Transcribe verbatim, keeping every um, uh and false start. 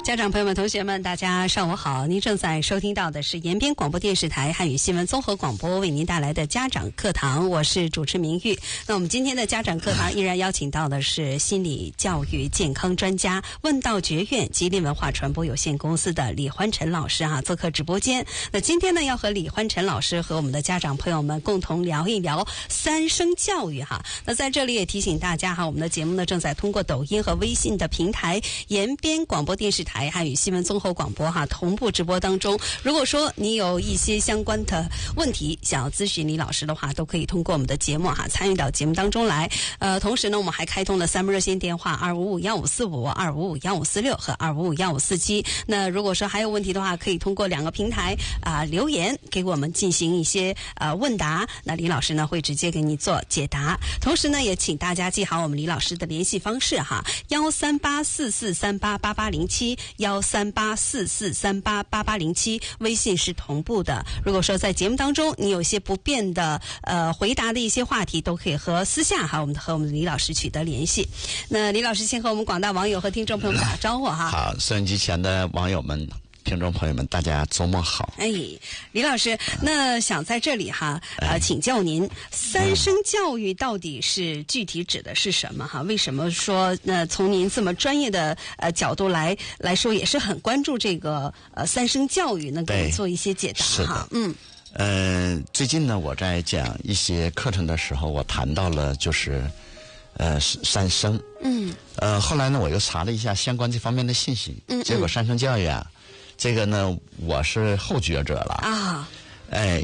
家长朋友们、同学们，大家上午好！您正在收听到的是延边广播电视台汉语新闻综合广播为您带来的家长课堂，我是主持明玉。那我们今天的家长课堂依然邀请到的是心理教育健康专家问道觉院吉林文化传播有限公司的李欢晨老师啊，做客直播间。那今天呢，要和李欢晨老师和我们的家长朋友们共同聊一聊三声教育哈。那在这里也提醒大家哈，我们的节目呢正在通过抖音和微信的平台延边广播电视台汉语新闻综合广播哈同步直播当中。如果说你有一些相关的问题想要咨询李老师的话，都可以通过我们的节目哈参与到节目当中来。呃，同时呢，我们还开通了三部热线电话二五五幺五四五、二五五幺五四六和二五五幺五四七。那如果说还有问题的话，可以通过两个平台啊、呃、留言给我们进行一些呃问答。那李老师呢会直接给你做解答。同时呢，也请大家记好我们李老师的联系方式哈：幺三八四四三八八八零七，幺三八四四三八八八零七，微信是同步的。如果说在节目当中你有一些不便的呃回答的一些话题，都可以和私下哈我们和我们的李老师取得联系。那李老师先和我们广大网友和听众朋友们打招呼哈。 好，收音机前的网友们、听众朋友们，大家周末好。 哎，李老师，那想在这里哈，呃，请教您，三声教育到底是具体指的是什么哈？为什么说那从您这么专业的呃角度来来说，也是很关注这个呃三声教育，能给我们做一些解答哈？嗯。 呃，最近呢，我在讲一些课程的时候，我谈到了就是呃三声。嗯。呃，后来呢，我又查了一下相关这方面的信息，嗯嗯结果三声教育啊。这个呢，我是后觉者了啊，哎，